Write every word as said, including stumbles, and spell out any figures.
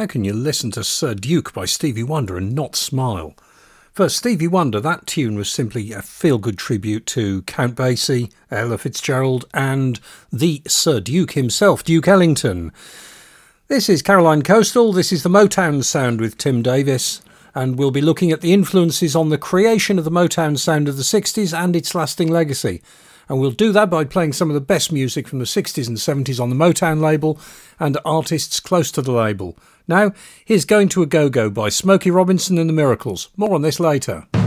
How can you listen to Sir Duke by Stevie Wonder and not smile? For Stevie Wonder, that tune was simply a feel-good tribute to Count Basie, Ella Fitzgerald and the Sir Duke himself, Duke Ellington. This is Caroline Coastal, this is the Motown Sound with Tim Davis, and we'll be looking at the influences on the creation of the Motown sound of the sixties and its lasting legacy. And we'll do that by playing some of the best music from the sixties and seventies on the Motown label and artists close to the label. Now, here's Going to a Go-Go by Smokey Robinson and the Miracles. More on this later.